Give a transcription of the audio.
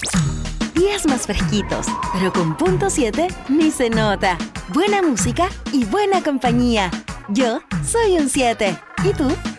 Días más fresquitos, pero con punto 7 ni se nota. Buena música y buena compañía. Yo soy un 7. ¿Y tú?